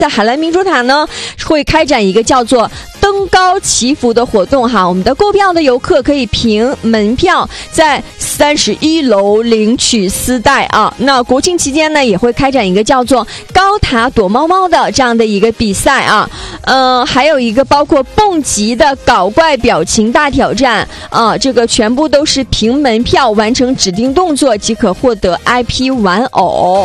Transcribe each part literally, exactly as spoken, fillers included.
在海南明珠塔呢，会开展一个叫做登高祈福的活动哈。我们的购票的游客可以凭门票在三十一楼领取丝带啊。那国庆期间呢，也会开展一个叫做高塔躲猫猫的这样的一个比赛啊。呃，还有一个包括蹦极的搞怪表情大挑战啊，这个全部都是凭门票完成指定动作即可获得 I P 玩偶。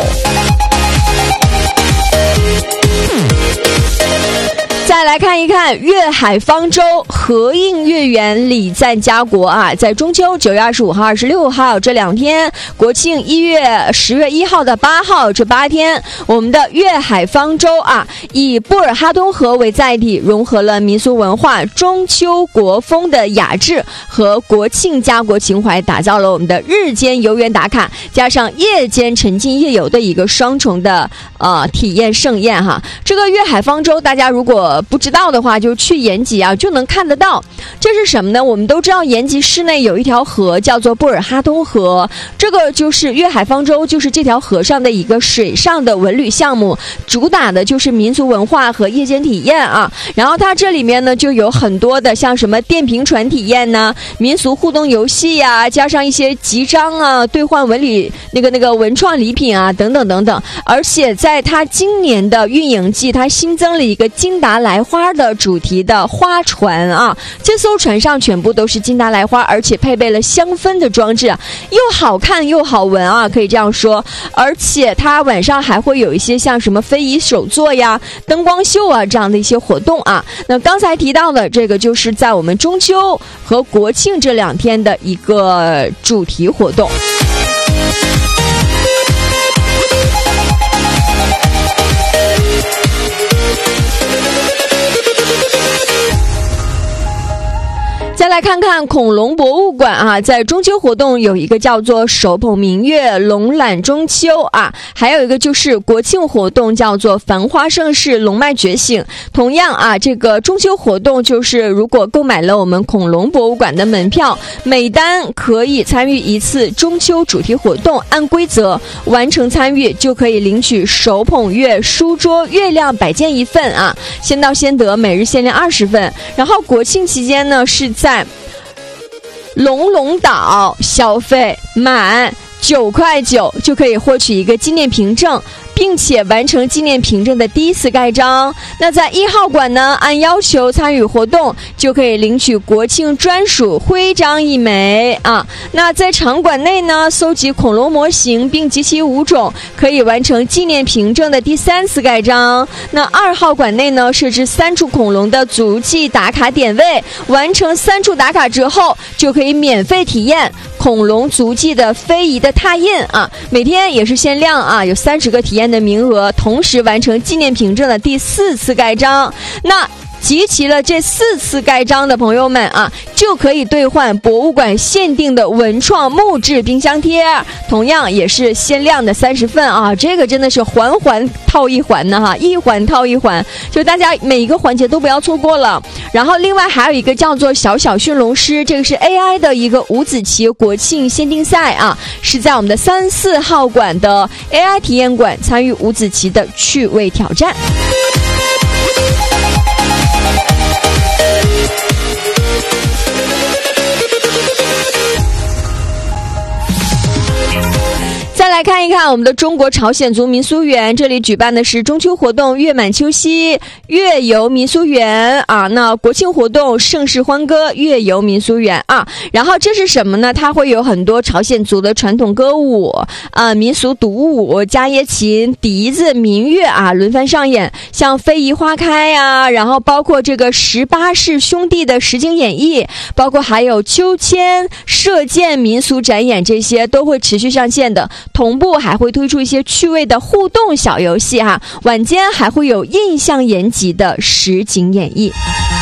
再来看一看粤海方舟合映月圆礼赞家国啊，在中秋九月二十五号、二十六号这两天，国庆一月十月一号到八号这八天，我们的粤海方舟啊，以布尔哈东河为载体，融合了民俗文化、中秋国风的雅致和国庆家国情怀，打造了我们的日间游园打卡加上夜间沉浸夜游的一个双重的呃体验盛宴哈。这个粤海方舟，大家如果不知道的话，就去延吉啊就能看得到。这是什么呢？我们都知道延吉市内有一条河叫做布尔哈东河，这个就是粤海方舟，就是这条河上的一个水上的文旅项目，主打的就是民俗文化和夜间体验啊。然后它这里面呢就有很多的像什么电瓶船体验呢、民俗互动游戏呀、加上一些集章啊、兑换文旅那个那个文创礼品啊等等等等。而且在它今年的运营季，它新增了一个金达莱花的主题的花船啊，这艘船上全部都是金达莱花，而且配备了香氛的装置，又好看又好闻啊，可以这样说。而且它晚上还会有一些像什么非遗手作呀、灯光秀啊这样的一些活动啊。那刚才提到的这个就是在我们中秋和国庆这两天的一个主题活动。再来看看恐龙博物馆啊，在中秋活动有一个叫做手捧明月龙览中秋啊，还有一个就是国庆活动叫做繁花盛世龙脉觉醒。同样啊，这个中秋活动就是如果购买了我们恐龙博物馆的门票，每单可以参与一次中秋主题活动，按规则完成参与就可以领取手捧月书桌月亮摆件一份啊，先到先得，每日限量二十份。然后国庆期间呢，是在龙龙岛消费满九块九就可以获取一个纪念凭证，并且完成纪念凭证的第一次盖章。那在一号馆呢，按要求参与活动就可以领取国庆专属徽章一枚啊。那在场馆内呢，搜集恐龙模型并集齐五种，可以完成纪念凭证的第三次盖章。那二号馆内呢，设置三处恐龙的足迹打卡点位，完成三处打卡之后，就可以免费体验恐龙足迹的非遗的拓印啊。每天也是限量啊，有三十个体验的名额，同时完成纪念凭证的第四次盖章。那集齐了这四次盖章的朋友们啊，就可以兑换博物馆限定的文创木质冰箱贴，同样也是限量的三十份啊。这个真的是环环套一环呢哈，一环套一环，就大家每一个环节都不要错过了。然后另外还有一个叫做小小驯龙师，这个是 A I 的一个五子棋国庆限定赛啊，是在我们的三四号馆的 A I 体验馆参与五子棋的趣味挑战。再来看一看我们的中国朝鲜族民俗园，这里举办的是中秋活动月满秋夕月游民俗园啊，那国庆活动盛世欢歌月游民俗园啊。然后这是什么呢？它会有很多朝鲜族的传统歌舞啊、民俗独舞、家耶琴、笛子、民乐啊轮番上演，像非遗花开啊，然后包括这个十八世兄弟的实景演绎，包括还有秋千、射箭民俗展演，这些都会持续上线的。同步还会推出一些趣味的互动小游戏哈，晚间还会有印象延吉的实景演绎。